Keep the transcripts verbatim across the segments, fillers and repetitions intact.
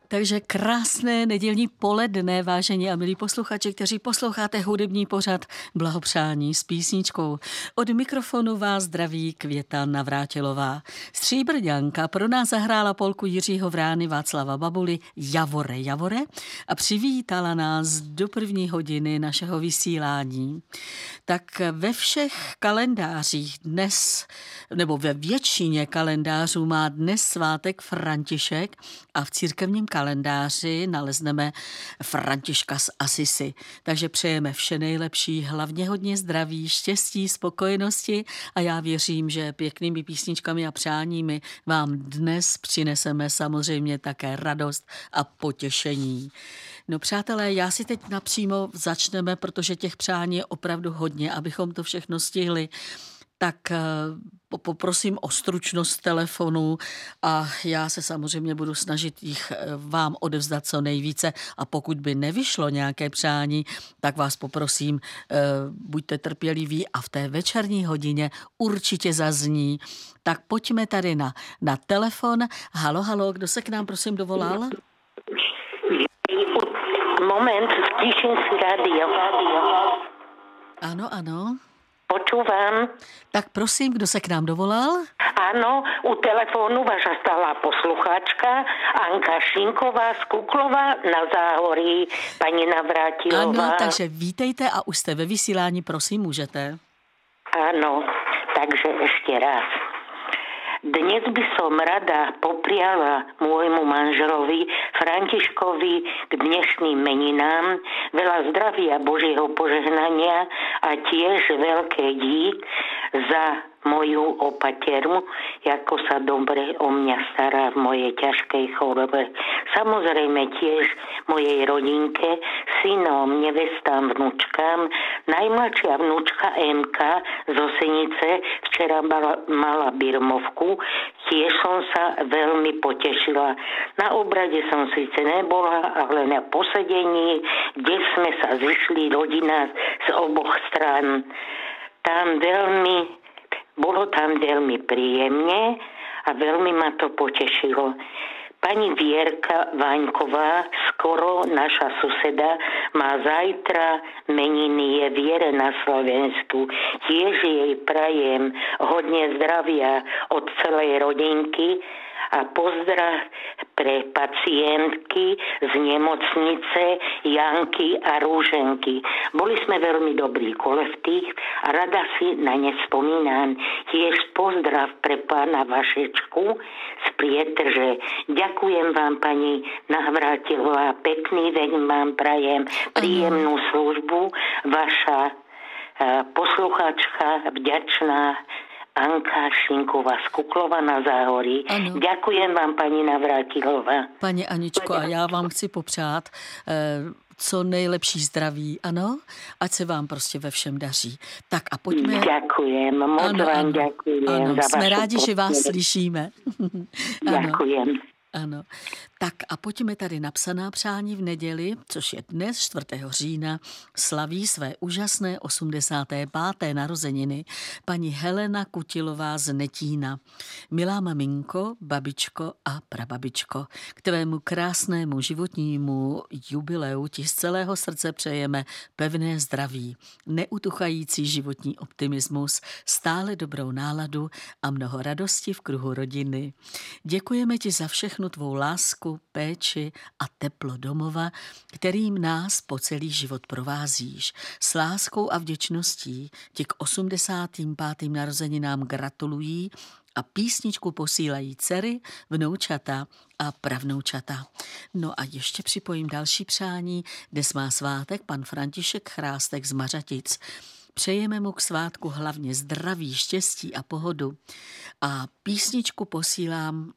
Takže krásné nedělní poledne, vážení a milí posluchači, kteří posloucháte hudební pořad Blahopřání s písničkou. Od mikrofonu vás zdraví Květa Navrátilová. Stříbrňanka pro nás zahrála polku Jiřího Vrány, Václava Babuly Javore, Javore a přivítala nás do první hodiny našeho vysílání. Tak ve všech kalendářích dnes, nebo ve většině kalendářů má dnes svátek František a v církevním kalendáři nalezneme Františka z Asisi. Takže přejeme vše nejlepší, hlavně hodně zdraví, štěstí, spokojenosti a já věřím, že pěknými písničkami a přáními vám dnes přineseme samozřejmě také radost a potěšení. No přátelé, já si teď napřímo začneme, protože těch přání je opravdu hodně, abychom to všechno stihli. Tak poprosím o stručnost telefonu a já se samozřejmě budu snažit jich vám odevzdat co nejvíce a pokud by nevyšlo nějaké přání, tak vás poprosím, buďte trpěliví a v té večerní hodině určitě zazní. Tak pojďme tady na, na telefon. Halo, halo, kdo se k nám prosím dovolal? Moment, stíším si rádio. Ano, ano. Počúvam. Tak prosím, kdo se k nám dovolal? Áno, u telefónu vaša stála poslucháčka Anka Šinková z Kuklova na Záhorí, pani Navrátilová. Ano, takže vítejte a už jste ve vysílání, prosím, můžete. Áno, takže ešte raz. Dnes by som rada popriala môjmu manželovi Františkovi k dnešným meninám veľa zdravia, Božieho požehnania a tiež veľké dík za moju opateru, ako sa dobre o mňa stará v mojej ťažkej chorobe. Samozrejme tiež mojej rodinke, synom, nevestám, vnúčkám. Najmladšia vnúčka Emka zo Senice včera mala, mala birmovku. Tiež som sa veľmi potešila. Na obrade som síce nebola, ale na posedení, kde sme sa zišli rodina z oboch strán. Tam veľmi Bolo tam veľmi príjemne a veľmi ma to potešilo. Pani Vierka Vaňková, skoro naša suseda, má zajtra meniny, je Viere na Slovensku. Tiež jej prajem hodne zdravia od celej rodinky a pozdrav pre pacientky z nemocnice Janky a Rúženky. Boli sme veľmi dobrí kolektív a rada si na ne spomínam. Tiež pozdrav pre pána Vašečku z Prietrže. Ďakujem vám, pani Navrátilová, pekný deň vám prajem, príjemnú službu. Vaša uh, posluchačka, vďačná Anka Šinková z Kuklova na Záhorí. Ano. Ďakujem vám, paní Navrátilová. Paní Aničko, a já vám chci popřát eh, co nejlepší zdraví, ano? Ať se vám prostě ve všem daří. Tak a pojďme... Ďakujem, moc ano, vám ano, ďakujem ano, za jsme vašu rádi, podporu. že vás slyšíme. Ďakujem. Ano, tak a pojďme tady na psaná přání v neděli, což je dnes čtvrtého října, slaví své úžasné osmdesáté páté narozeniny paní Helena Kutilová z Netína. Milá maminko, babičko a prababičko, k tvému krásnému životnímu jubileu ti z celého srdce přejeme pevné zdraví, neutuchající životní optimismus, stále dobrou náladu a mnoho radosti v kruhu rodiny. Děkujeme ti za všechno tvou lásku, péči a teplo domova, kterým nás po celý život provázíš. S láskou a vděčností ti k osmdesátým pátým narozeninám gratulují a písničku posílají dcery, vnoučata a pravnoučata. No a ještě připojím další přání. Dnes má svátek pan František Chrástek z Mařatic. Přejeme mu k svátku hlavně zdraví, štěstí a pohodu. A písničku posílám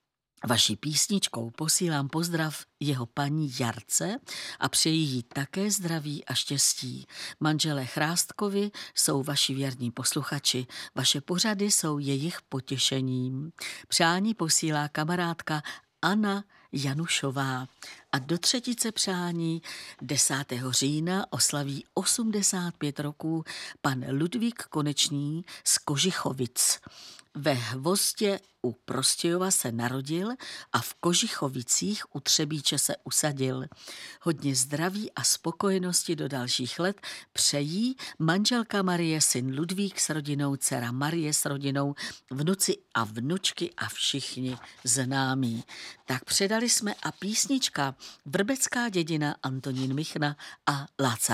Vaší písničkou posílám pozdrav jeho paní Jarce a přeji jí také zdraví a štěstí. Manželé Chrástkovi jsou vaši věrní posluchači. Vaše pořady jsou jejich potěšením. Přání posílá kamarádka Anna Janušová. A do třetice přání desátého října oslaví osmdesát pět roků pan Ludvík Konečný z Kožichovic. Ve Hvozdě u Prostějova se narodil a v Kožichovicích u Třebíče se usadil. Hodně zdraví a spokojenosti do dalších let přejí manželka Marie, syn Ludvík s rodinou, dcera Marie s rodinou, vnuci a vnučky a všichni známí. Tak předali jsme a písnička Vrbecká dědina, Antonín Michna a Láca